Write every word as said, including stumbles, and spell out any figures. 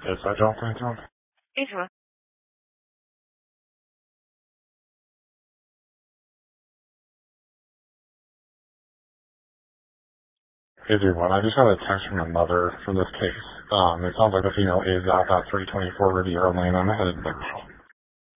Yes, I don't think so. Angela. Hey, dude, what? I just got a text from my mother for this case. Um, it sounds like the female is out at three twenty-four Riviera Lane. I'm headed there.